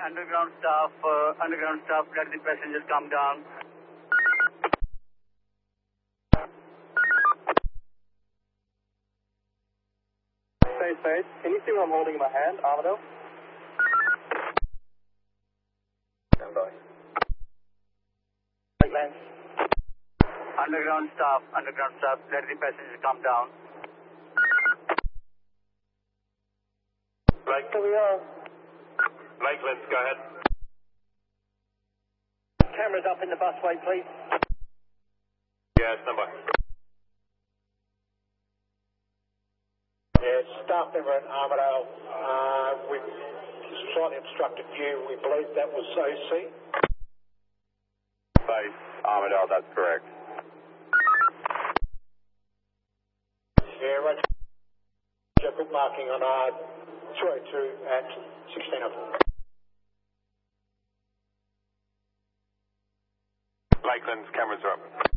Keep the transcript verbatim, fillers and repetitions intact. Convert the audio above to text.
underground staff, uh, underground staff, let the passengers come down. Space, space. Can you see what I'm holding in my hand, Armadale? Stand by. Lakeland. Underground staff, underground staff, let the passengers come down. Lake. Here we are. Lakeland, go ahead. Cameras up in the busway, please. Yeah, stand by. Yeah, staff member at Armadale, uh, with slightly obstructed view, we believe that was O C. Base, Armadale, that's correct. Yeah, right. Good marking on uh, two oh two at sixteen oh four. Lakeland's cameras are up.